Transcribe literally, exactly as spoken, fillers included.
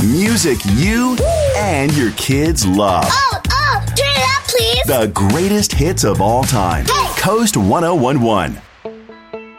Music you and your kids love. Oh, oh, turn it up, please. The greatest hits of all time. Hey. Coast one oh one one.